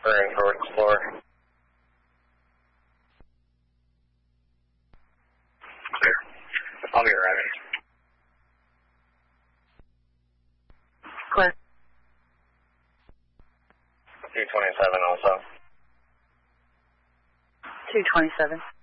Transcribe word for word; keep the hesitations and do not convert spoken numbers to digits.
Referring for Explorer. Clear. I'll be arriving. Clear. two twenty-seven also. two twenty-seven.